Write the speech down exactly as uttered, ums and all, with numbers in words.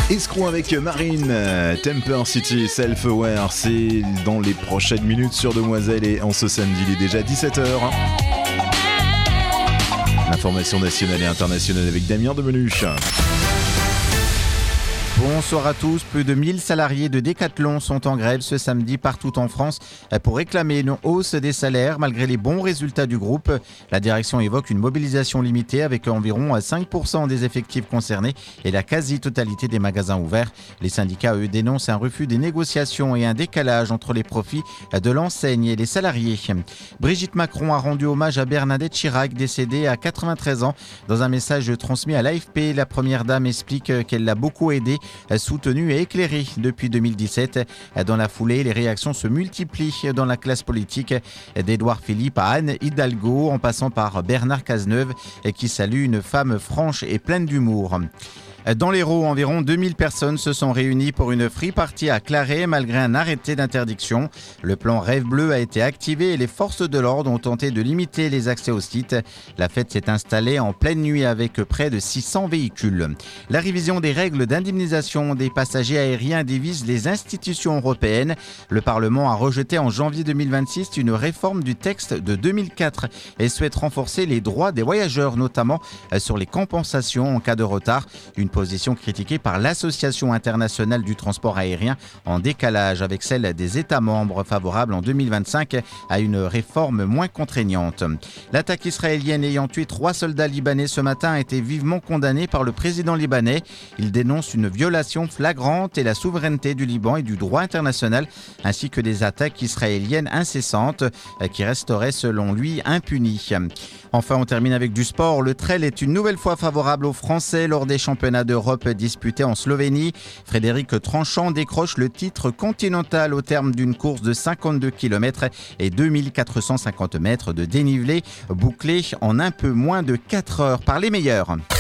Escroc avec Marine, Temper City, Self-Aware, c'est dans les prochaines minutes sur Demoiselle et en ce samedi, il est déjà dix-sept heures. L'information nationale et internationale avec Damien Demenuche. Bonsoir à tous. Plus de mille salariés de Decathlon sont en grève ce samedi partout en France pour réclamer une hausse des salaires malgré les bons résultats du groupe. La direction évoque une mobilisation limitée avec environ cinq pour cent des effectifs concernés et la quasi-totalité des magasins ouverts. Les syndicats, eux, dénoncent un refus des négociations et un décalage entre les profits de l'enseigne et les salariés. Brigitte Macron a rendu hommage à Bernadette Chirac, décédée à quatre-vingt-treize ans. Dans un message transmis à l'A F P, la première dame explique qu'elle l'a beaucoup aidée, soutenu et éclairé depuis deux mille dix-sept. Dans la foulée, les réactions se multiplient dans la classe politique, d'Édouard Philippe à Anne Hidalgo, en passant par Bernard Cazeneuve, qui salue une femme franche et pleine d'humour. Dans l'Hérault, environ deux mille personnes se sont réunies pour une free party à Clarey malgré un arrêté d'interdiction. Le plan Rêve Bleu a été activé et les forces de l'ordre ont tenté de limiter les accès au site. La fête s'est installée en pleine nuit avec près de six cents véhicules. La révision des règles d'indemnisation des passagers aériens divise les institutions européennes. Le Parlement a rejeté en janvier deux mille vingt-six une réforme du texte de deux mille quatre et souhaite renforcer les droits des voyageurs, notamment sur les compensations en cas de retard. Une position critiquée par l'Association internationale du transport aérien, en décalage avec celle des États membres favorables en deux mille vingt-cinq à une réforme moins contraignante. L'attaque israélienne ayant tué trois soldats libanais ce matin a été vivement condamnée par le président libanais. Il dénonce une violation flagrante et la souveraineté du Liban et du droit international, ainsi que des attaques israéliennes incessantes qui resteraient selon lui impunies. Enfin, on termine avec du sport. Le trail est une nouvelle fois favorable aux Français lors des championnats d'Europe disputés en Slovénie. Frédéric Tranchant décroche le titre continental au terme d'une course de cinquante-deux kilomètres et deux mille quatre cent cinquante mètres de dénivelé, bouclée en un peu moins de quatre heures par les meilleurs.